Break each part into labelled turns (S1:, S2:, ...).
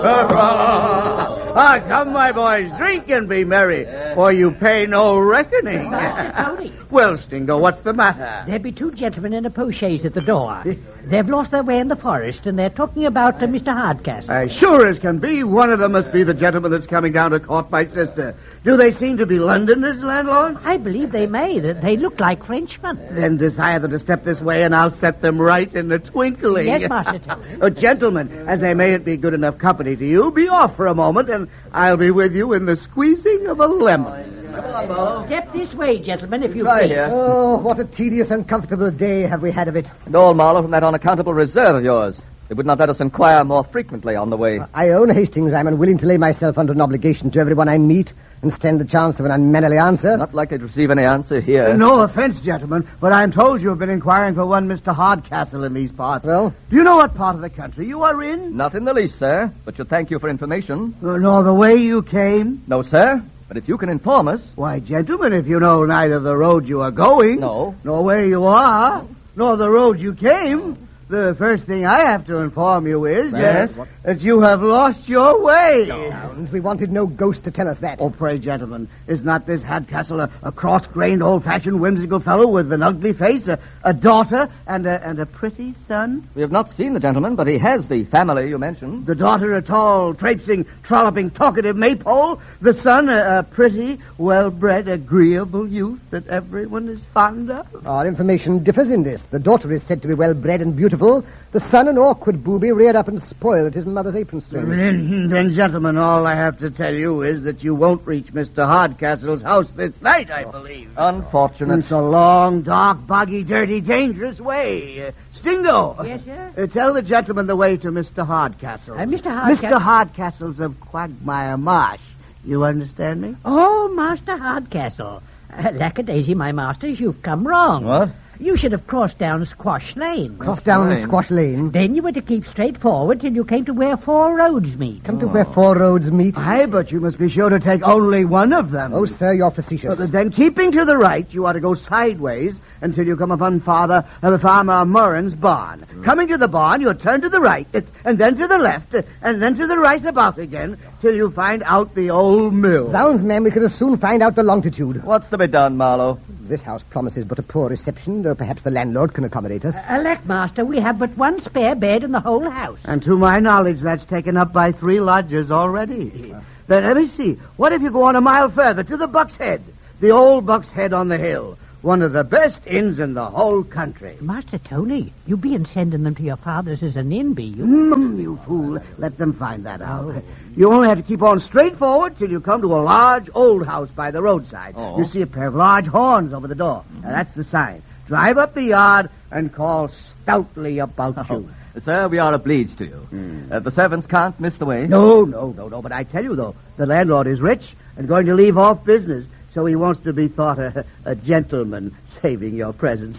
S1: Come, my boys, drink and be merry, for you pay no reckoning.
S2: Tony.
S1: Well, Stingo, what's the matter?
S2: There be two gentlemen in a post-chaise at the door. They've lost their way in the forest, and they're talking about Mr. Hardcastle.
S1: Sure as can be. One of them must be the gentleman that's coming down to court my sister. Do they seem to be Londoners, landlord?
S2: I believe they may. They look like Frenchmen.
S1: Then desire them to step this way, and I'll set them right in a twinkling.
S2: Yes, Master Tony.
S1: Gentlemen, as they mayn't be good enough company to you, be off for a moment, and I'll be with you in the squeezing of a lemon.
S3: Come on, Marlowe.
S2: Step this way, gentlemen, if you
S3: Right
S2: please.
S3: here.
S4: Oh, what a tedious and comfortable day have we had of it.
S3: And all, Marlowe, from that unaccountable reserve of yours. They would not let us inquire more frequently on the way.
S4: I own Hastings. I'm unwilling to lay myself under an obligation to everyone I meet and stand the chance of an unmannerly answer.
S3: Not likely to receive any answer here.
S1: No offense, gentlemen, but I'm told you have been inquiring for one Mr. Hardcastle in these parts.
S4: Well?
S1: Do you know what part of the country you are in?
S3: Not in the least, sir, but should thank you for information.
S1: Nor the way you came?
S3: No, sir, but if you can inform us...
S1: Why, gentlemen, if you know neither the road you are going...
S3: No.
S1: Nor where you are, nor the road you came... The first thing I have to inform you is
S3: Yes?
S1: that you have lost your way.
S4: And we wanted no ghost to tell us that.
S1: Oh, pray, gentlemen, is not this Hardcastle a cross-grained, old-fashioned, whimsical fellow with an ugly face, a daughter, and a pretty son?
S3: We have not seen the gentleman, but he has the family you mentioned.
S1: The daughter a tall, traipsing, trolloping, talkative maypole. The son a pretty, well-bred, agreeable youth that everyone is fond of.
S4: Our information differs in this. The daughter is said to be well-bred and beautiful. The son an awkward booby reared up and spoiled at his mother's apron strings.
S1: Then, gentlemen, all I have to tell you is that you won't reach Mr. Hardcastle's house this night, I believe.
S3: Unfortunate.
S1: It's a long, dark, boggy, dirty, dangerous way. Stingo.
S2: Yes, sir?
S1: Tell the gentleman the way to Mr. Hardcastle.
S2: Mr. Hardcastle?
S1: Mr. Hardcastle's of Quagmire Marsh. You understand me?
S2: Oh, Master Hardcastle. Lackadaisy, my masters, you've come wrong.
S3: What?
S2: You should have crossed down Squash Lane.
S4: Cross down
S3: fine.
S4: Squash Lane.
S2: Then you were to keep straight forward till you came to where four roads meet.
S4: Come to where four roads meet.
S1: Aye, but you must be sure to take only one of them.
S4: Oh, sir, you're facetious.
S1: Then, keeping to the right, you ought to go sideways until you come upon Farmer Murren's barn. Coming to the barn, you'll turn to the right, and then to the left, and then to the right about again, till you find out the old mill.
S4: Zounds, ma'am, we could as soon find out the longitude.
S3: What's to be done, Marlowe?
S4: This house promises but a poor reception, though perhaps the landlord can accommodate us.
S2: Alack, master, we have but one spare bed in the whole house.
S1: And to my knowledge, that's taken up by 3 lodgers already. Then let me see. What if you go on a mile further to the Buck's Head? The old Buck's Head on the hill. One of the best inns in the whole country.
S2: Master Tony, you bein' sending them to your father's as an inn, be you?
S1: You fool. Let them find that out. You only have to keep on straight forward till you come to a large old house by the roadside.
S3: Oh.
S1: You see a pair of large horns over the door. Now, that's the sign. Drive up the yard and call stoutly about you.
S3: Sir, we are obliged to you. The servants can't miss the way.
S1: No. But I tell you, though, the landlord is rich and going to leave off business, so he wants to be thought a gentleman, saving your presence.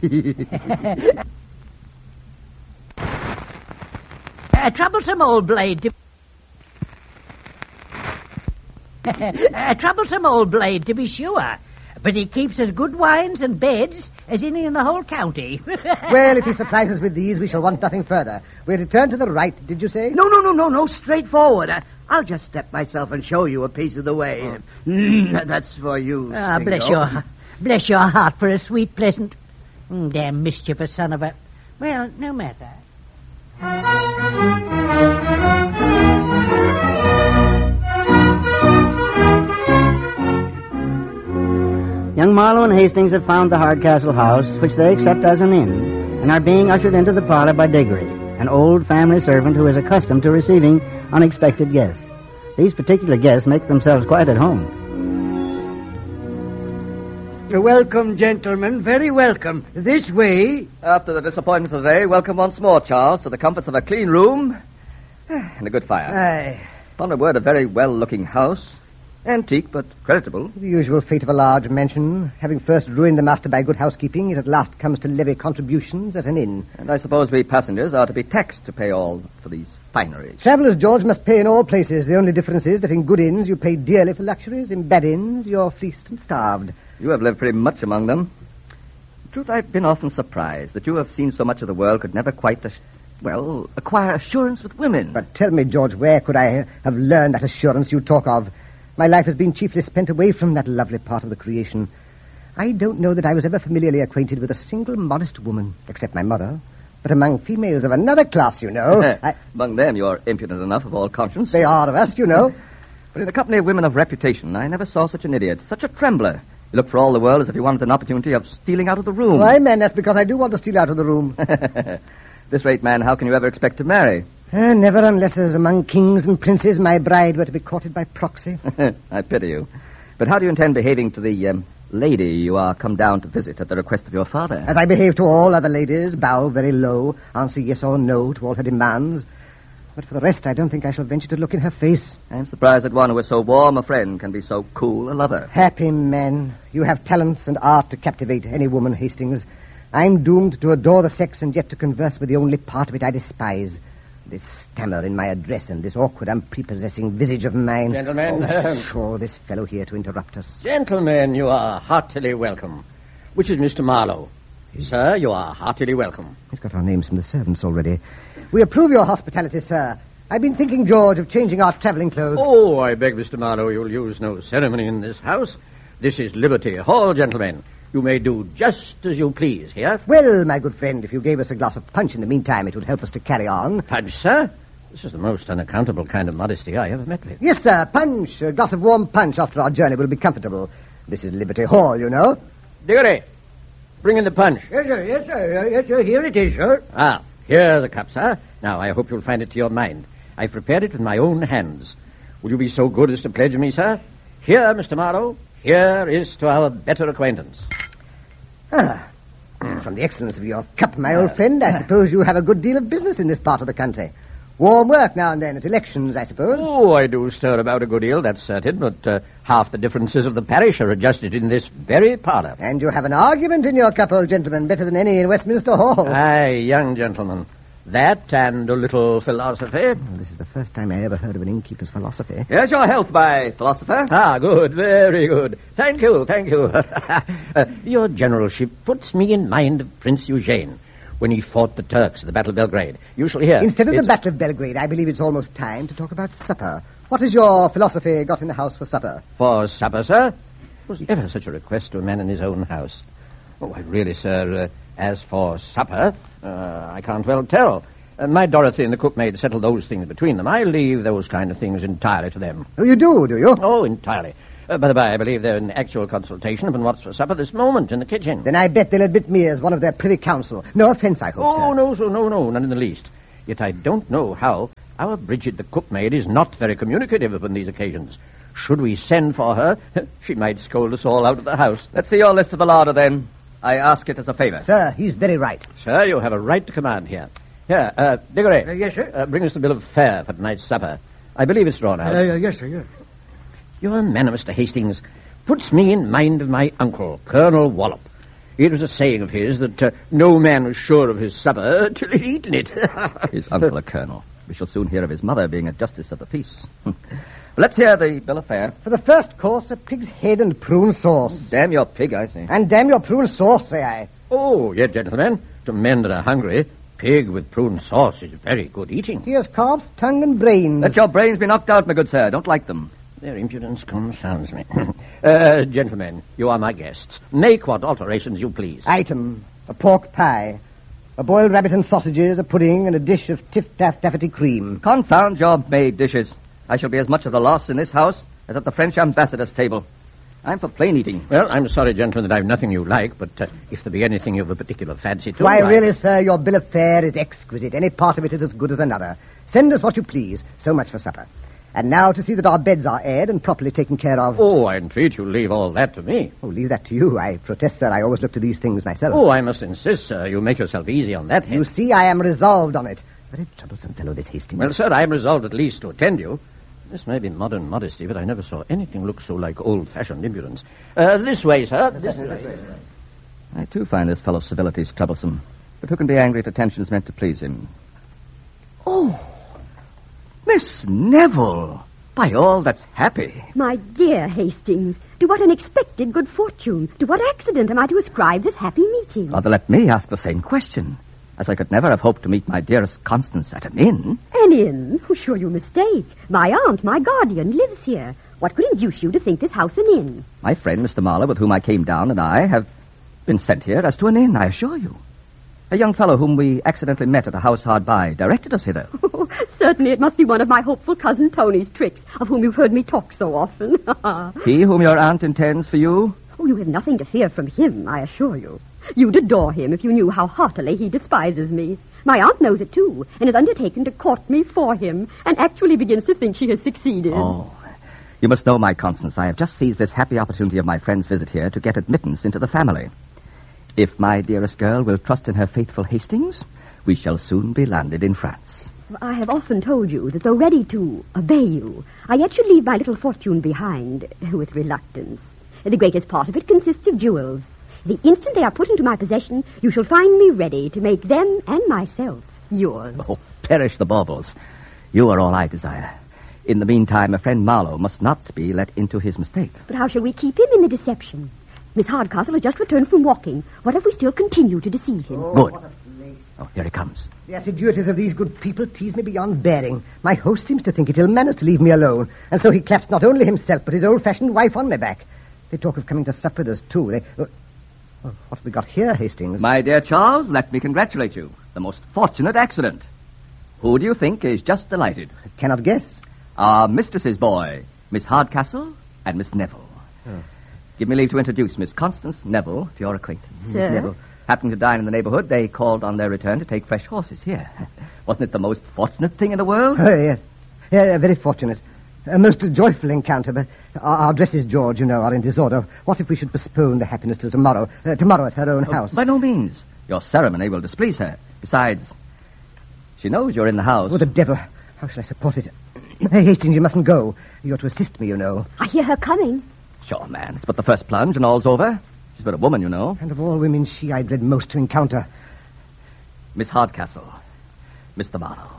S2: A troublesome old blade to be sure. But he keeps as good wines and beds as any in the whole county.
S4: Well, if he supplies us with these, we shall want nothing further. We're to turn to the right, did you say?
S1: No, straight forward. I'll just step myself and show you a piece of the way. That's for you,
S2: Ah,
S1: Stingo.
S2: bless your heart for a sweet, pleasant... damn mischievous son of a... Well, no matter.
S5: Young Marlowe and Hastings have found the Hardcastle house, which they accept as an inn, and are being ushered into the parlor by Diggory, an old family servant who is accustomed to receiving unexpected guests. These particular guests make themselves quite at home.
S1: Welcome, gentlemen, very welcome. This way.
S3: After the disappointment of the day, welcome once more, Charles, to the comforts of a clean room and a good fire.
S1: Aye.
S3: Upon my word, a very well-looking house. Antique, but creditable.
S4: The usual fate of a large mansion. Having first ruined the master by good housekeeping, it at last comes to levy contributions at an inn.
S3: And I suppose we passengers are to be taxed to pay all for these fineries.
S4: Travellers, George, must pay in all places. The only difference is that in good inns you pay dearly for luxuries. In bad inns you're fleeced and starved.
S3: You have lived pretty much among them. In truth, I've been often surprised that you have seen so much of the world could never quite acquire assurance with women.
S4: But tell me, George, where could I have learned that assurance you talk of? My life has been chiefly spent away from that lovely part of the creation. I don't know that I was ever familiarly acquainted with a single modest woman, except my mother. But among females of another class, you know...
S3: Among them, you're impudent enough of all conscience.
S4: They are of us, you know.
S3: But in the company of women of reputation, I never saw such an idiot, such a trembler. You look for all the world as if you wanted an opportunity of stealing out of the room.
S4: Why, man, that's because I do want to steal out of the room.
S3: This rate, man, how can you ever expect to marry?
S4: Never unless, as among kings and princes, my bride were to be courted by proxy.
S3: I pity you. But how do you intend behaving to the lady you are come down to visit at the request of your father?
S4: As I behave to all other ladies, bow very low, answer yes or no to all her demands. But for the rest, I don't think I shall venture to look in her face.
S3: I'm surprised that one who is so warm a friend can be so cool a lover.
S4: Happy men. You have talents and art to captivate any woman, Hastings. I'm doomed to adore the sex and yet to converse with the only part of it I despise. This stammer in my address and this awkward, unprepossessing visage of mine.
S6: Gentlemen.
S4: Sure, this fellow here to interrupt us.
S6: Gentlemen, you are heartily welcome. Which is Mr. Marlowe. Sir, you are heartily welcome.
S4: He's got our names from the servants already. We approve your hospitality, sir. I've been thinking, George, of changing our traveling clothes.
S6: Oh, I beg, Mr. Marlowe, you'll use no ceremony in this house. This is Liberty Hall, gentlemen. You may do just as you please here.
S4: Well, my good friend, if you gave us a glass of punch in the meantime, it would help us to carry on.
S6: Punch, sir? This is the most unaccountable kind of modesty I ever met with.
S4: Yes, sir, punch. A glass of warm punch after our journey will be comfortable. This is Liberty Hall, you know.
S6: Diggory, bring in the punch.
S2: Yes, sir. Yes, sir. Here it is, sir.
S6: Ah, here are the cups, sir. Now, I hope you'll find it to your mind. I've prepared it with my own hands. Will you be so good as to pledge me, sir? Here, Mr. Marlowe, here is to our better acquaintance.
S4: From the excellence of your cup, my old friend, I suppose you have a good deal of business in this part of the country. Warm work now and then at elections, I suppose.
S6: Oh, I do stir about a good deal, that's certain, but half the differences of the parish are adjusted in this very parlour.
S4: And you have an argument in your cup, old gentleman, better than any in Westminster Hall.
S6: Aye, young gentleman. That and a little philosophy.
S4: Well, this is the first time I ever heard of an innkeeper's philosophy.
S3: Here's your health, my philosopher.
S6: Ah, good, very good. Thank you. Your generalship puts me in mind of Prince Eugene when he fought the Turks at the Battle of Belgrade. You shall hear.
S4: Instead of the Battle of Belgrade, I believe it's almost time to talk about supper. What has your philosophy got in the house for supper?
S6: For supper, sir? Was ever such a request to a man in his own house? Oh, I really, sir, as for supper, I can't well tell. My Dorothy and the cookmaid settle those things between them. I leave those kind of things entirely to them.
S4: Oh, you do you?
S6: Oh, entirely. By the by, I believe they're in actual consultation upon what's for supper this moment in the kitchen.
S4: Then I bet they'll admit me as one of their privy council. No offence, I hope, sir.
S6: Oh, no, sir, no, none in the least. Yet I don't know how our Bridget, the cookmaid, is not very communicative upon these occasions. Should we send for her, she might scold us all out of the house.
S3: Let's see your list of the larder, then. I ask it as a favor.
S4: Sir, he's very right.
S6: Sir, you have a right to command here. Here, Diggory.
S2: Yes, sir.
S6: Bring us the bill of fare for tonight's supper. I believe it's drawn out.
S2: Yes, sir, yes.
S6: Your manner, Mr. Hastings, puts me in mind of my uncle, Colonel Wallop. It was a saying of his that no man was sure of his supper till he'd eaten it.
S3: His uncle a colonel. We shall soon hear of his mother being a justice of the peace. Let's hear the bill of fare.
S4: For the first course, a pig's head and prune sauce.
S3: Damn your pig, I say.
S4: And damn your prune sauce, say I.
S6: Oh, yes, gentlemen. To men that are hungry, pig with prune sauce is very good eating.
S4: Here's calf's tongue and brains.
S3: Let your brains be knocked out, my good sir. Don't like them.
S6: Their impudence concerns me. Gentlemen, you are my guests. Make what alterations you please.
S4: Item, a pork pie, a boiled rabbit and sausages, a pudding, and a dish of tiff-taff-taffety cream.
S3: Confound your maid dishes. I shall be as much of a loss in this house as at the French ambassador's table. I'm for plain eating.
S6: Well, I'm sorry, gentlemen, that I've nothing you like, but if there be anything you've a particular fancy to...
S4: Why, really, sir, your bill of fare is exquisite. Any part of it is as good as another. Send us what you please. So much for supper. And now to see that our beds are aired and properly taken care of.
S6: Oh, I entreat you leave all that to me.
S4: Oh, leave that to you. I protest, sir, I always look to these things myself.
S6: Oh, I must insist, sir. You make yourself easy on that head.
S4: You see, I am resolved on it. Very troublesome fellow, this Hastings.
S6: Well, sir, I am resolved at least to attend you. This may be modern modesty, but I never saw anything look so like old-fashioned impudence. This way, sir. This way.
S3: I, too, find this fellow's civilities troublesome. But who can be angry at attentions meant to please him? Oh, Miss Neville. By all that's happy.
S7: My dear Hastings, to what unexpected good fortune, to what accident am I to ascribe this happy meeting?
S3: Rather let me ask the same question. as I could never have hoped to meet my dearest Constance at an inn.
S7: An inn? Oh, sure you mistake. My aunt, my guardian, lives here. What could induce you to think this house an inn?
S3: My friend, Mr. Marlowe, with whom I came down, and I have been sent here as to an inn, I assure you. A young fellow whom we accidentally met at a house hard by directed us hither.
S7: Oh, certainly it must be one of my hopeful cousin Tony's tricks, of whom you've heard me talk so often.
S3: He whom your aunt intends for you?
S7: Oh, you have nothing to fear from him, I assure you. You'd adore him if you knew how heartily he despises me. My aunt knows it, too, and has undertaken to court me for him, and actually begins to think she has succeeded.
S3: Oh, you must know, my Constance, I have just seized this happy opportunity of my friend's visit here to get admittance into the family. If my dearest girl will trust in her faithful Hastings, we shall soon be landed in France.
S7: I have often told you that though ready to obey you, I yet should leave my little fortune behind with reluctance. The greatest part of it consists of jewels. The instant they are put into my possession, you shall find me ready to make them and myself yours.
S3: Oh, perish the baubles. You are all I desire. In the meantime, a friend Marlowe must not be let into his mistake.
S7: But how shall we keep him in the deception? Miss Hardcastle has just returned from walking. What if we still continue to deceive him?
S3: Good. Oh, here he comes.
S4: The assiduities of these good people tease me beyond bearing. My host seems to think it ill manners to leave me alone, and so he claps not only himself, but his old-fashioned wife on my back. They talk of coming to sup with us, too. What have we got here, Hastings?
S3: My dear Charles, let me congratulate you. The most fortunate accident. Who do you think is just delighted?
S4: I cannot guess.
S3: Our mistress's boy, Miss Hardcastle and Miss Neville. Oh. Give me leave to introduce Miss Constance Neville to your acquaintance.
S7: Sir?
S3: Miss Neville. Happening to dine in the neighborhood, they called on their return to take fresh horses here. Wasn't it the most fortunate thing in the world?
S4: Oh, yes. Yeah, very fortunate. A most joyful encounter, but our dresses, George, you know, are in disorder. What if we should postpone the happiness till tomorrow? Tomorrow at her own house.
S3: By no means. Your ceremony will displease her. Besides, she knows you're in the house.
S4: Oh, the devil. How shall I support it? Hey, Hastings, you mustn't go. You're to assist me, you know.
S7: I hear her coming.
S3: Sure, man. It's but the first plunge and all's over. She's but a woman, you know.
S4: And of all women, she I dread most to encounter.
S3: Miss Hardcastle. Mr. Marlowe.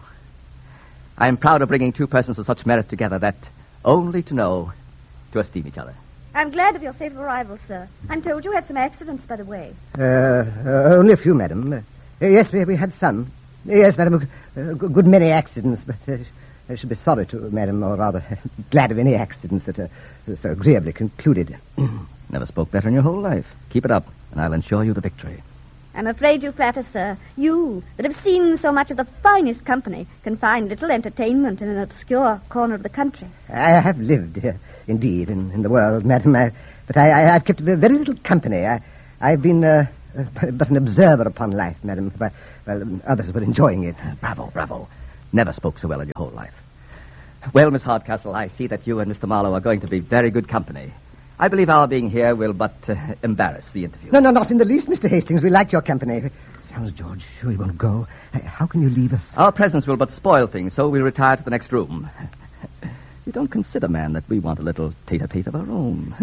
S3: I am proud of bringing two persons of such merit together that only to know to esteem each other.
S8: I'm glad of your safe arrival, sir. I'm told you had some accidents by the way.
S4: Only a few, madam. Yes, we had some. Yes, madam, a good many accidents, but I should be sorry to, madam, or rather glad of any accidents that are so agreeably concluded.
S3: Never spoke better in your whole life. Keep it up, and I'll ensure you the victory.
S8: I'm afraid you flatter, sir. You, that have seen so much of the finest company, can find little entertainment in an obscure corner of the country.
S4: I have lived here, indeed, in the world, madam, but I've kept very little company. I've been but an observer upon life, madam. Well, others were enjoying it.
S3: Bravo, bravo. Never spoke so well in your whole life. Well, Miss Hardcastle, I see that you and Mr. Marlowe are going to be very good company. I believe our being here will but embarrass the interview.
S4: No, not in the least, Mr. Hastings. We like your company. Sounds, George, sure you won't go. How can you leave us?
S3: Our presence will but spoil things, so we'll retire to the next room. You don't consider, man, that we want a little tete-a-tete of our own.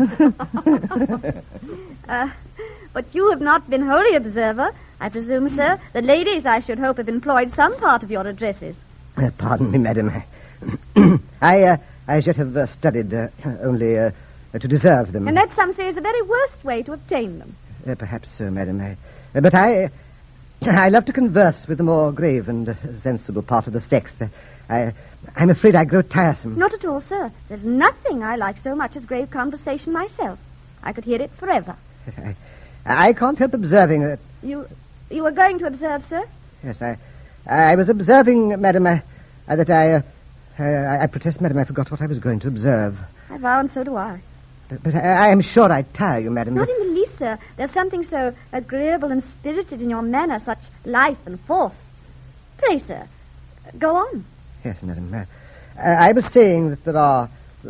S8: But you have not been wholly observer. I presume, sir, the ladies, I should hope, have employed some part of your addresses.
S4: Pardon me, madam. I should have studied only to deserve them.
S8: And that, some say, is the very worst way to obtain them.
S4: Perhaps so, madam. But I love to converse with the more grave and sensible part of the sex. I'm afraid I grow tiresome.
S8: Not at all, sir. There's nothing I like so much as grave conversation myself. I could hear it forever.
S4: I can't help observing that...
S8: You were going to observe, sir?
S4: Yes, I was observing, madam, that I protest, madam, I forgot what I was going to observe.
S8: I vow, and so do I.
S4: But I am sure I tire you, madam.
S8: Not in the least, sir. There's something so agreeable and spirited in your manner, such life and force. Pray, sir, go on.
S4: Yes, madam. I was saying that there are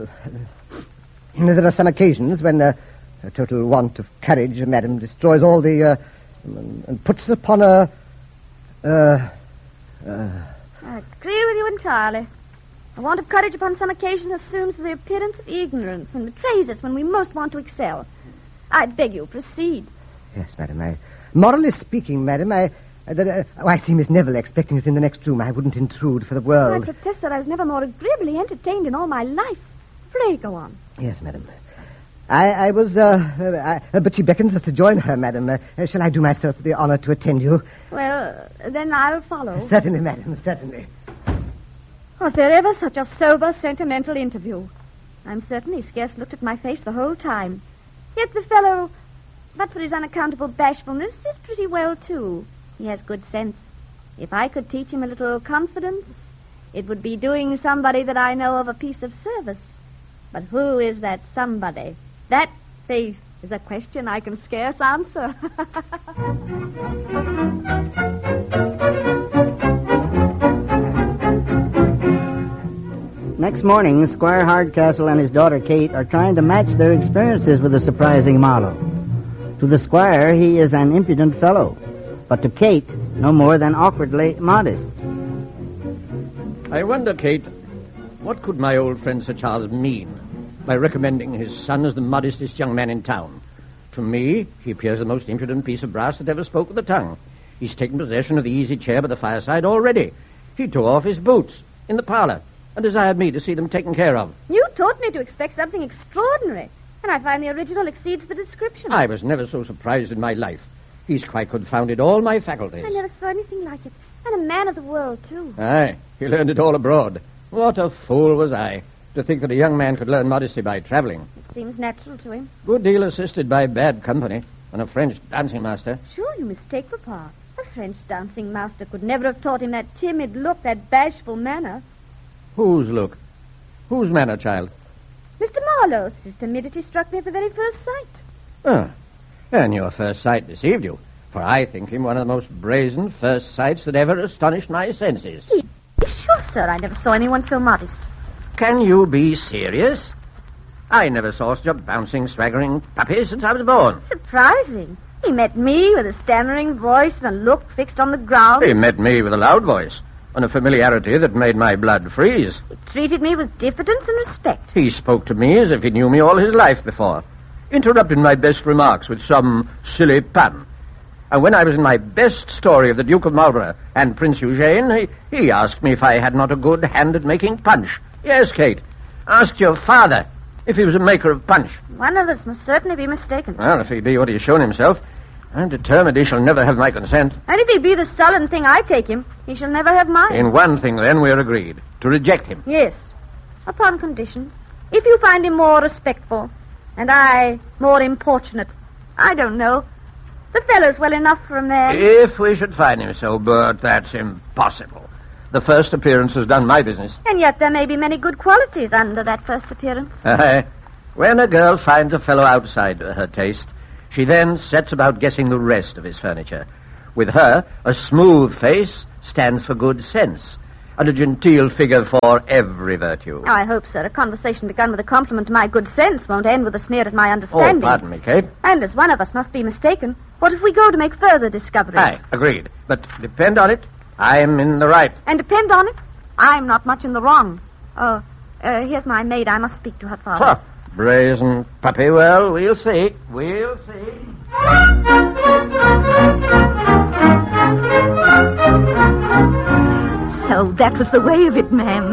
S4: some occasions when a total want of courage, madam, destroys all the and puts us upon a.
S8: I agree with you entirely. A want of courage upon some occasion assumes the appearance of ignorance and betrays us when we most want to excel. I beg you, proceed.
S4: Yes, madam. Morally speaking, madam, I see Miss Neville expecting us in the next room. I wouldn't intrude for the world.
S8: I protest that I was never more agreeably entertained in all my life. Pray go on.
S4: Yes, madam. I was, but she beckons us to join her, madam. Shall I do myself the honor to attend you?
S8: Well, then I'll follow.
S4: Certainly, madam, certainly.
S8: Was there ever such a sober, sentimental interview? I'm certain he scarce looked at my face the whole time. Yet the fellow, but for his unaccountable bashfulness, is pretty well, too. He has good sense. If I could teach him a little confidence, it would be doing somebody that I know of a piece of service. But who is that somebody? That, Faith, is a question I can scarce answer.
S5: Next morning, Squire Hardcastle and his daughter Kate are trying to match their experiences with the surprising Marlowe. To the squire, he is an impudent fellow, but to Kate, no more than awkwardly modest.
S6: I wonder, Kate, what could my old friend Sir Charles mean by recommending his son as the modestest young man in town? To me, he appears the most impudent piece of brass that ever spoke with a tongue. He's taken possession of the easy chair by the fireside already. He tore off his boots in the parlor and desired me to see them taken care of.
S8: You taught me to expect something extraordinary, and I find the original exceeds the description.
S6: I was never so surprised in my life. He's quite confounded all my faculties.
S8: I never saw anything like it. And a man of the world, too.
S6: Aye, he learned it all abroad. What a fool was I to think that a young man could learn modesty by traveling.
S8: It seems natural to him.
S6: Good deal assisted by bad company and a French dancing master.
S8: Sure, you mistake, Papa. A French dancing master could never have taught him that timid look, that bashful manner.
S6: Whose look? Whose manner, child?
S8: Mr. Marlowe's. His timidity struck me at the very first sight.
S6: Ah, and your first sight deceived you, for I think him one of the most brazen first sights that ever astonished my senses.
S8: Sure, sir, I never saw anyone so modest.
S6: Can you be serious? I never saw such a bouncing, swaggering puppy since I was born.
S8: Surprising. He met me with a stammering voice and a look fixed on the ground.
S6: He met me with a loud voice and a familiarity that made my blood freeze.
S8: He treated me with diffidence and respect.
S6: He spoke to me as if he knew me all his life before, interrupted my best remarks with some silly pun. And when I was in my best story of the Duke of Marlborough and Prince Eugene, he asked me if I had not a good hand at making punch. Yes, Kate. Asked your father if he was a maker of punch.
S8: One of us must certainly be mistaken.
S6: Well, if he be what he has shown himself, I'm determined he shall never have my consent.
S8: And if he be the sullen thing I take him, he shall never have mine.
S6: In one thing, then, we're agreed. To reject him.
S8: Yes. Upon conditions. If you find him more respectful, and I more importunate, I don't know. The fellow's well enough for a man.
S6: If we should find him so, but that's impossible. The first appearance has done my business.
S8: And yet there may be many good qualities under that first appearance.
S6: When a girl finds a fellow outside her taste, she then sets about guessing the rest of his furniture. With her, a smooth face stands for good sense, and a genteel figure for every virtue.
S8: Oh, I hope, sir, a conversation begun with a compliment to my good sense won't end with a sneer at my understanding.
S6: Oh, pardon me, Kate.
S8: And as one of us must be mistaken, what if we go to make further discoveries?
S6: Aye, agreed. But depend on it, I'm in the right.
S8: And depend on it, I'm not much in the wrong. Oh, here's my maid. I must speak to her father.
S6: Huh. Brazen puppy. Well, we'll see. We'll see.
S9: So that was the way of it, ma'am.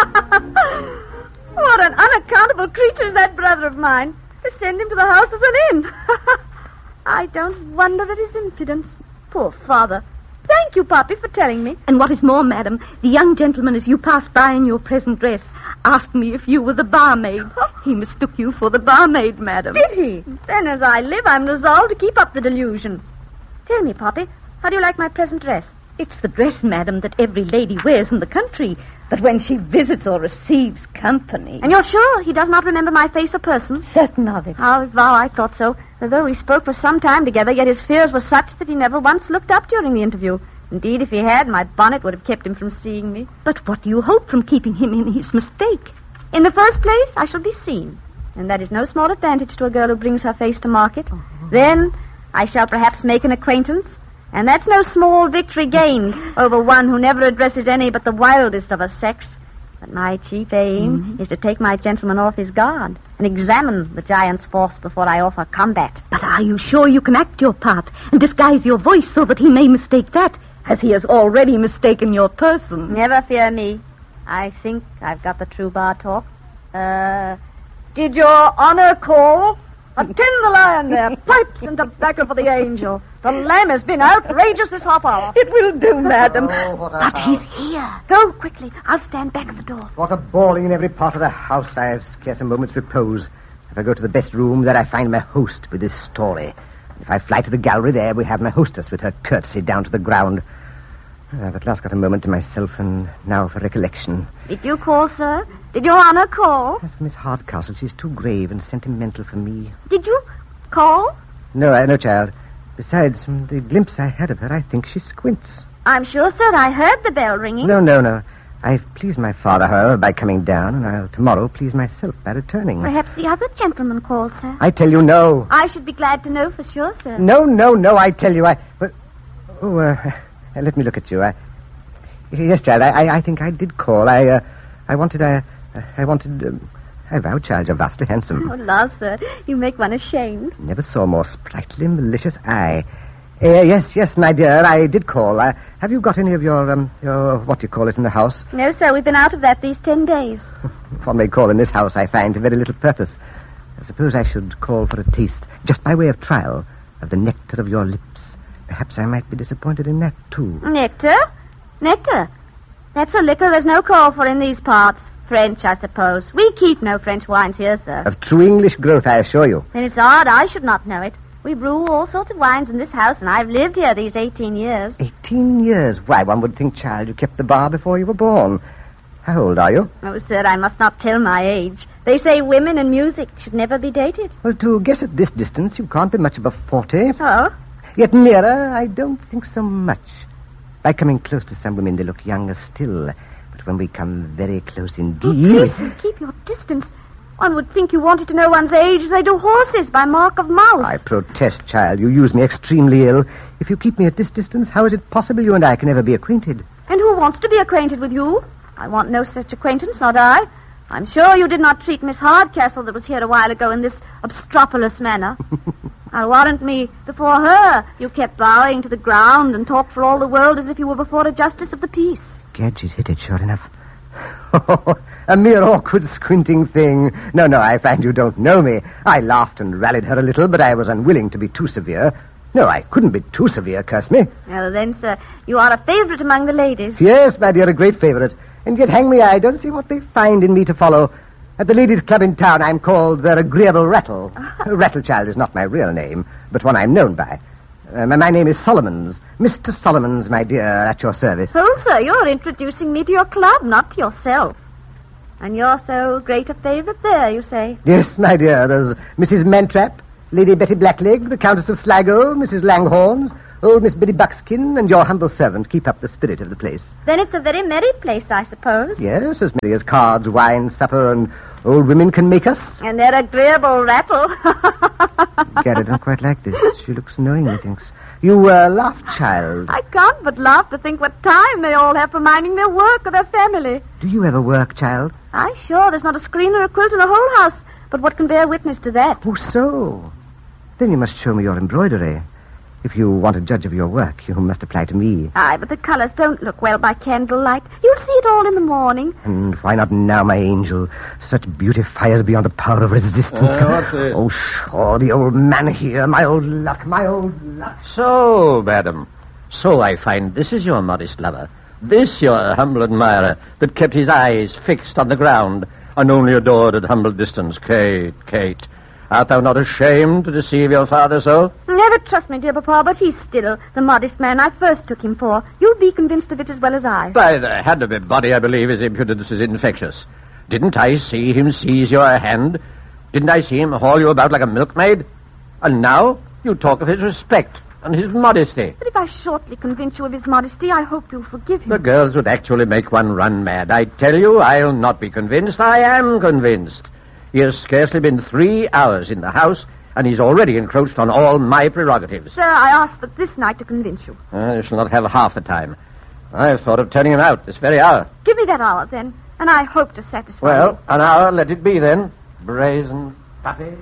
S8: What an unaccountable creature is that brother of mine. To send him to the house as an inn. I don't wonder at his impudence. Poor father. Thank you, Poppy, for telling me.
S9: And what is more, madam, the young gentleman, as you passed by in your present dress, asked me if you were the barmaid. He mistook you for the barmaid, madam.
S8: Did he? Then as I live, I'm resolved to keep up the delusion. Tell me, Poppy, how do you like my present dress?
S9: It's the dress, madam, that every lady wears in the country. But when she visits or receives company...
S8: And you're sure he does not remember my face or person?
S9: Certain of it.
S8: I'll vow I thought so. Although we spoke for some time together, yet his fears were such that he never once looked up during the interview. Indeed, if he had, my bonnet would have kept him from seeing me.
S9: But what do you hope from keeping him in his mistake?
S8: In the first place, I shall be seen. And that is no small advantage to a girl who brings her face to market. Then I shall perhaps make an acquaintance. And that's no small victory gained over one who never addresses any but the wildest of her sex. But my chief aim is to take my gentleman off his guard and examine the giant's force before I offer combat.
S9: But are you sure you can act your part and disguise your voice so that he may mistake that, as he has already mistaken your person?
S8: Never fear me. I think I've got the true bar talk. Did your honor call? Attend the lion there. Pipes and tobacco for the angel. The lamb has been outrageous this half hour.
S9: It will do, madam.
S8: But he's here. Go quickly. I'll stand back at the door.
S4: What a bawling in every part of the house. I have scarce a moment's repose. If I go to the best room, there I find my host with his story. If I fly to the gallery, there we have my hostess with her curtsy down to the ground. I've at last got a moment to myself, and now for recollection.
S8: Did you call, sir? Did your honor call?
S4: As for Miss Hardcastle, she's too grave and sentimental for me.
S8: Did you call?
S4: No, child. Besides, from the glimpse I had of her, I think she squints.
S8: I'm sure, sir, I heard the bell ringing.
S4: No. I've pleased my father, however, by coming down, and I'll tomorrow please myself by returning.
S8: Perhaps the other gentleman called, sir.
S4: I tell you, no.
S8: I should be glad to know for sure, sir.
S4: No, I tell you, let me look at you. Yes, child, I think I did call. I vow, child, you're vastly handsome.
S8: Oh, la, sir, you make one ashamed.
S4: Never saw more sprightly, malicious eye. Yes, my dear, I did call. Have you got any of your, what do you call it, in the house?
S8: No, sir, we've been out of that these 10 days.
S4: One may call in this house, I find, to very little purpose. I suppose I should call for a taste, just by way of trial, of the nectar of your lips. Perhaps I might be disappointed in that, too.
S8: Nectar? Nectar? That's a liquor there's no call for in these parts. French, I suppose. We keep no French wines here, sir.
S4: Of true English growth, I assure you.
S8: Then it's odd I should not know it. We brew all sorts of wines in this house, and I've lived here these 18 years.
S4: 18 years? Why, one would think, child, you kept the bar before you were born. How old are you?
S8: Oh, sir, I must not tell my age. They say women and music should never be dated.
S4: Well, to guess at this distance, you can't be much above 40.
S8: Oh?
S4: Yet nearer, I don't think so much. By coming close to some women, they look younger still. But when we come very close indeed...
S8: Oh, please, sir, keep your distance. One would think you wanted to know one's age as they do horses, by mark of mouth.
S4: I protest, child. You use me extremely ill. If you keep me at this distance, how is it possible you and I can ever be acquainted?
S8: And who wants to be acquainted with you? I want no such acquaintance, not I. I'm sure you did not treat Miss Hardcastle that was here a while ago in this obstropolous manner. I'll warrant me, before her, you kept bowing to the ground and talked for all the world as if you were before a justice of the peace.
S4: Gad, she's hit it, sure enough. A mere awkward, squinting thing. No, I find you don't know me. I laughed and rallied her a little, but I was unwilling to be too severe. No, I couldn't be too severe, curse me.
S8: Well, then, sir, you are a favourite among the ladies.
S4: Yes, my dear, a great favourite. And yet, hang me, I don't see what they find in me to follow. At the ladies' club in town, I'm called their agreeable Rattle. Rattlechild is not my real name, but one I'm known by. My name is Solomons. Mr. Solomons, my dear, at your service.
S8: Oh, sir, you're introducing me to your club, not to yourself. And you're so great a favourite there, you say?
S4: Yes, my dear. There's Mrs. Mantrap, Lady Betty Blackleg, the Countess of Sligo, Mrs. Langhorns, old Miss Biddy Buckskin, and your humble servant keep up the spirit of the place.
S8: Then it's a very merry place, I suppose.
S4: Yes, as merry as cards, wine, supper, and old women can make us.
S8: And their agreeable Rattle.
S4: Gad, I don't quite like this. She looks knowing, methinks. You laugh, child.
S8: I can't but laugh to think what time they all have for minding their work or their family.
S4: Do you ever work, child?
S8: Aye, sure. There's not a screen or a quilt in the whole house, but what can bear witness to that?
S4: Oh, so. Then you must show me your embroidery. If you want a judge of your work, you must apply to me.
S8: Aye, but the colours don't look well by candlelight. You'll see it all in the morning.
S4: And why not now, my angel? Such beauty fires beyond the power of resistance.
S6: What's it?
S4: Oh, sure, the old man here, my old luck.
S6: So, madam, so I find this is your modest lover. This your humble admirer that kept his eyes fixed on the ground and only adored at humble distance. Kate. Art thou not ashamed to deceive your father so?
S8: Never trust me, dear Papa, but he's still the modest man I first took him for. You'll be convinced of it as well as I.
S6: By the hand of my body, I believe his impudence is infectious. Didn't I see him seize your hand? Didn't I see him haul you about like a milkmaid? And now you talk of his respect and his modesty.
S8: But if I shortly convince you of his modesty, I hope you'll forgive him.
S6: The girls would actually make one run mad. I tell you, I'll not be convinced. I am convinced. He has scarcely been 3 hours in the house, and he's already encroached on all my prerogatives.
S8: Sir, I asked but this night to convince you.
S6: You shall not have half the time. I've thought of turning him out this very hour.
S8: Give me that hour, then, and I hope to satisfy you.
S6: Well, an hour, let it be, then. Brazen puppy.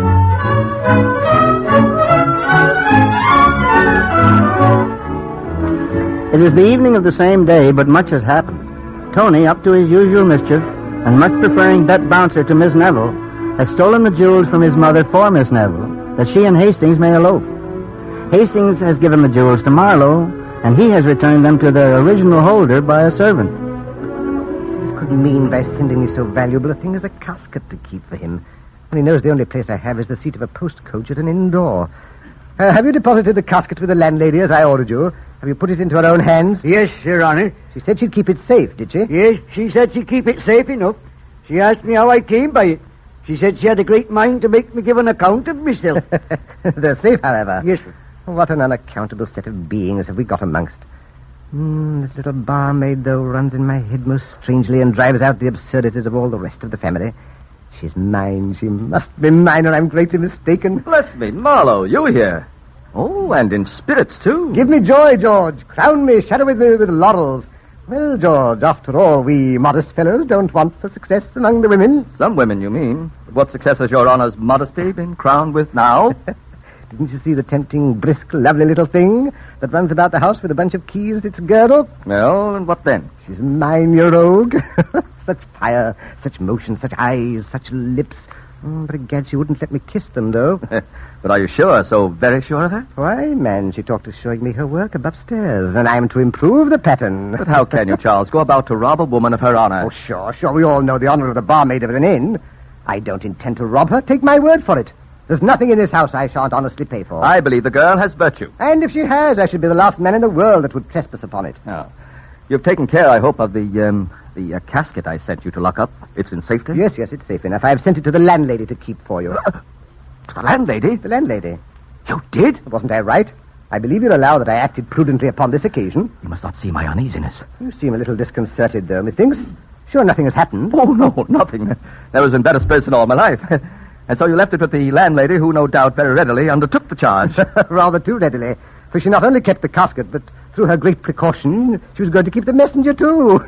S5: It is the evening of the same day, but much has happened. Tony, up to his usual mischief, and much preferring Bet Bouncer to Miss Neville, has stolen the jewels from his mother for Miss Neville, that she and Hastings may elope. Hastings has given the jewels to Marlowe, and he has returned them to their original holder by a servant.
S4: This could mean by sending me so valuable a thing as a casket to keep for him. And he knows the only place I have is the seat of a post-coach at an inn door. Have you deposited the casket with the landlady as I ordered you? Have you put it into her own hands?
S1: Yes, Your Honor.
S4: She said she'd keep it safe, did she?
S1: Yes, she said she'd keep it safe enough. She asked me how I came by it. She said she had a great mind to make me give an account of myself.
S4: They're safe, however.
S1: Yes, sir.
S4: What an unaccountable set of beings have we got amongst. This little barmaid, though, runs in my head most strangely and drives out the absurdities of all the rest of the family. She's mine. She must be mine, or I'm greatly mistaken.
S3: Bless me, Marlowe, you here. Oh, and in spirits, too.
S4: Give me joy, George. Crown me, shadow with me with laurels. Well, George, after all, we modest fellows don't want for success among the women.
S3: Some women, you mean. But what success has Your Honor's modesty been crowned with now?
S4: Didn't you see the tempting, brisk, lovely little thing that runs about the house with a bunch of keys at its girdle?
S3: Well, and what then?
S4: She's mine, you rogue. Such fire, such motion, such eyes, such lips. But egad, she wouldn't let me kiss them, though.
S3: But are you sure, so very sure of that?
S4: Why, man, she talked of showing me her work above stairs, and I'm to improve the pattern.
S3: But how can you, Charles, go about to rob a woman of her honor?
S4: Oh, sure. We all know the honor of the barmaid of an inn. I don't intend to rob her. Take my word for it. There's nothing in this house I shan't honestly pay for.
S3: I believe the girl has virtue.
S4: And if she has, I should be the last man in the world that would trespass upon it.
S3: Oh. You've taken care, I hope, of the casket I sent you to lock up. It's in safety?
S4: Yes, it's safe enough. I've sent it to the landlady to keep for you.
S3: To the landlady?
S4: The landlady.
S3: You did?
S4: Wasn't I right? I believe you'll allow that I acted prudently upon this occasion.
S3: You must not see my uneasiness.
S4: You seem a little disconcerted, though, methinks. Sure nothing has happened.
S3: Oh, no, nothing. I was in better spirits in all my life. And so you left it with the landlady, who no doubt very readily undertook the charge.
S4: Rather too readily. For she not only kept the casket, but through her great precaution, she was going to keep the messenger, too.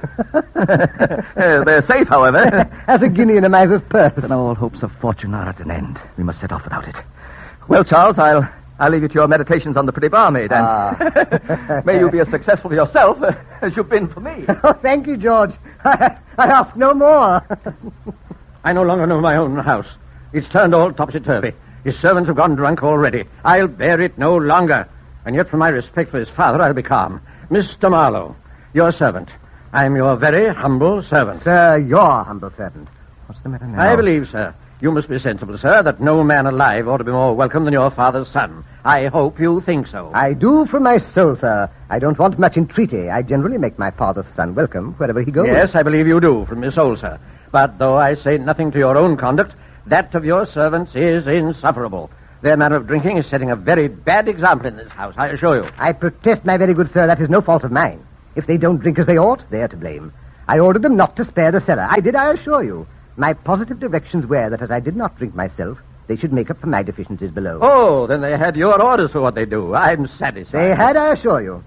S3: They're safe, however.
S4: As a guinea in a miser's purse.
S3: And all hopes of fortune are at an end. We must set off without it. Well, Charles, I'll leave you to your meditations on the pretty barmaid, and may you be as successful yourself as you've been for me.
S4: Oh, thank you, George. I ask no more.
S6: I no longer know my own house. It's turned all topsy-turvy. His servants have gone drunk already. I'll bear it no longer. And yet, for my respect for his father, I'll be calm. Mr. Marlowe, your servant. I'm your very humble servant.
S4: Sir, your humble servant. What's the matter now?
S6: I believe, sir, you must be sensible, sir, that no man alive ought to be more welcome than your father's son. I hope you think so.
S4: I do from my soul, sir. I don't want much entreaty. I generally make my father's son welcome wherever he goes.
S6: Yes, I believe you do, from your soul, sir. But though I say nothing to your own conduct, that of your servants is insufferable. Their manner of drinking is setting a very bad example in this house, I assure you.
S4: I protest, my very good sir, that is no fault of mine. If they don't drink as they ought, they're to blame. I ordered them not to spare the cellar. I did, I assure you. My positive directions were that as I did not drink myself, they should make up for my deficiencies below.
S6: Oh, then they had your orders for what they do. I'm satisfied.
S4: They had, I assure you.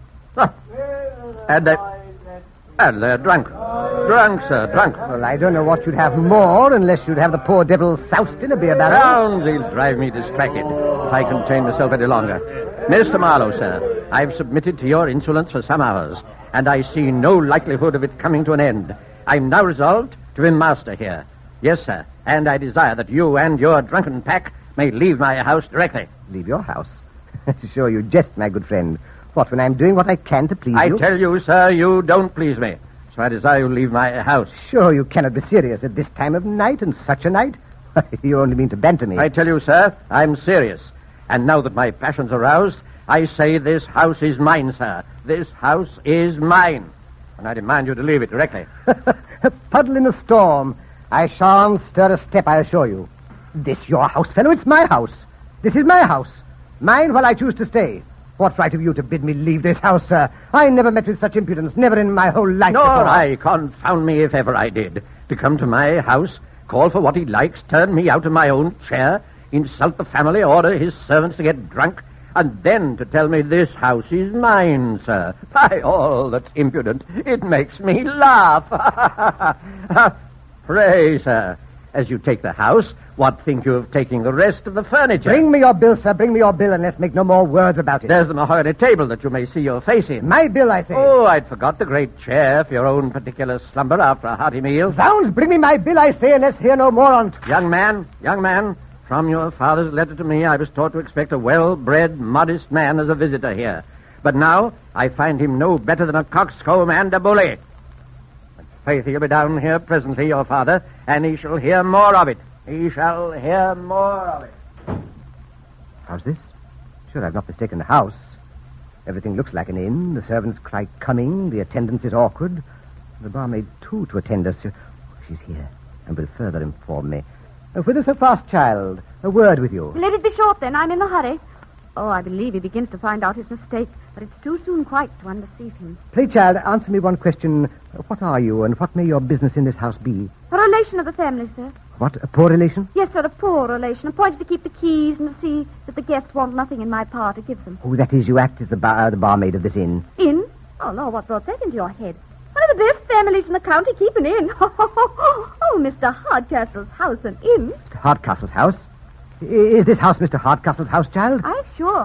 S6: And they're drunk. Drunk, sir, drunk.
S4: Well, I don't know what you'd have more, unless you'd have the poor devil soused in a beer barrel.
S6: Round, he'll drive me distracted if I contain myself any longer. Mr. Marlowe, sir, I've submitted to your insolence for some hours, and I see no likelihood of it coming to an end. I'm now resolved to be master here. Yes, sir, and I desire that you and your drunken pack may leave my house directly.
S4: Leave your house? Sure, you jest, my good friend. What, when I'm doing what I can to please you?
S6: I tell you, sir, you don't please me. So I desire you leave my house.
S4: Sure, you cannot be serious at this time of night and such a night. You only mean to banter me.
S6: I tell you, sir, I'm serious. And now that my passion's aroused, I say this house is mine, sir. This house is mine. And I demand you to leave it directly.
S4: A puddle in a storm. I shan't stir a step, I assure you. This your house, fellow? It's my house. This is my house. Mine while I choose to stay. What right have you to bid me leave this house, sir? I never met with such impudence, never in my whole life
S6: Nor
S4: before.
S6: I, confound me if ever I did. To come to my house, call for what he likes, turn me out of my own chair, insult the family, order his servants to get drunk, and then to tell me this house is mine, sir. By all that's impudent, it makes me laugh. Pray, sir, as you take the house, what think you of taking the rest of the furniture?
S4: Bring me your bill, sir. Bring me your bill, and let's make no more words about it.
S6: There's the mahogany table that you may see your face in.
S4: My bill, I say.
S6: Oh, I'd forgot the great chair for your own particular slumber after a hearty meal.
S4: Zounds, bring me my bill, I say, and let's hear no more on't.
S6: Young man, from your father's letter to me, I was taught to expect a well-bred, modest man as a visitor here. But now, I find him no better than a coxcomb and a bully. But faith, he'll be down here presently, your father, and he shall hear more of it. He shall hear more of it.
S4: How's this? Sure, I've not mistaken the house. Everything looks like an inn. The servants cry coming. The attendance is awkward. The barmaid, too, to attend us. She's here, and will further inform me. Whither so fast, child? A word with you.
S8: Let it be short, then. I'm in a hurry. Oh, I believe he begins to find out his mistake, but it's too soon quite to undeceive him.
S4: Pray, child, answer me one question. What are you, and what may your business in this house be?
S8: A relation of the family, sir.
S4: What, a poor relation?
S8: Yes, sir, a poor relation, appointed to keep the keys and to see that the guests want nothing in my power to give them.
S4: Oh, that is, you act as the barmaid of this inn.
S8: Inn? Oh, no, what brought that into your head? One of the best families in the county keep an inn. Oh, Mr. Hardcastle's house an inn.
S4: Mr. Hardcastle's house? Is this house Mr. Hardcastle's house, child?
S8: I'm sure.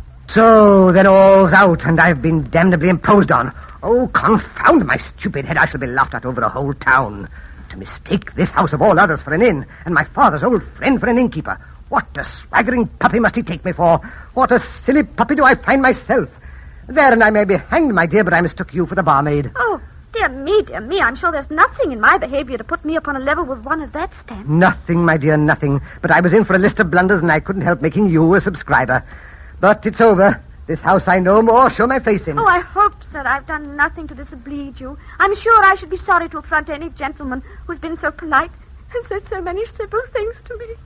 S4: So, then all's out, and I've been damnably imposed on. Oh, confound my stupid head. I shall be laughed at over the whole town. To mistake this house of all others for an inn, and my father's old friend for an innkeeper. What a swaggering puppy must he take me for? What a silly puppy do I find myself? There, and I may be hanged, my dear, but I mistook you for the barmaid.
S8: Oh, dear me. I'm sure there's nothing in my behavior to put me upon a level with one of that stamp.
S4: Nothing, my dear, nothing. But I was in for a list of blunders, and I couldn't help making you a subscriber. But it's over. This house I no more show my face in.
S8: Oh, I hope, sir, I've done nothing to disoblige you. I'm sure I should be sorry to affront any gentleman who's been so polite and said so many civil things to me.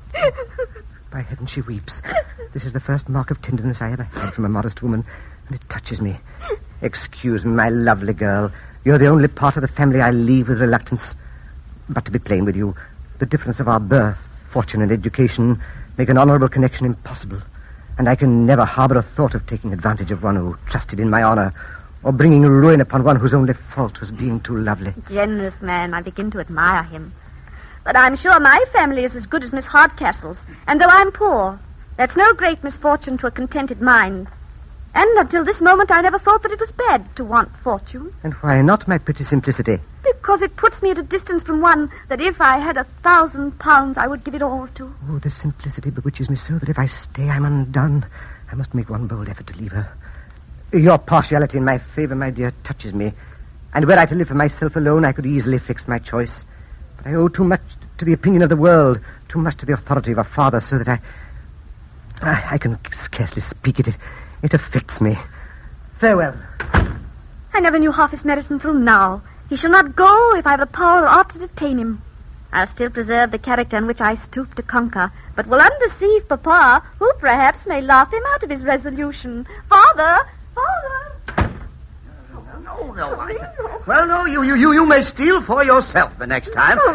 S4: By heaven, she weeps. This is the first mark of tenderness I ever had from a modest woman, and it touches me. Excuse me, my lovely girl. You're the only part of the family I leave with reluctance. But to be plain with you, the difference of our birth, fortune, and education make an honorable connection impossible. And I can never harbor a thought of taking advantage of one who trusted in my honor, or bringing ruin upon one whose only fault was being too lovely.
S8: Generous man, I begin to admire him. But I'm sure my family is as good as Miss Hardcastle's, and though I'm poor, that's no great misfortune to a contented mind. And until this moment, I never thought that it was bad to want fortune.
S4: And why not, my pretty simplicity?
S8: Because it puts me at a distance from one that if I had 1,000 pounds, I would give it all to.
S4: Oh, the simplicity bewitches me so that if I stay, I'm undone. I must make one bold effort to leave her. Your partiality in my favor, my dear, touches me. And were I to live for myself alone, I could easily fix my choice. But I owe too much to the opinion of the world, too much to the authority of a father, so that I can scarcely speak it. It affects me. Farewell.
S8: I never knew half his merits until now. He shall not go if I have the power or art to detain him. I'll still preserve the character in which I stoop to conquer, but will undeceive Papa, who perhaps may laugh him out of his resolution. Father!
S1: No. Well, no, you may steal for yourself the next time.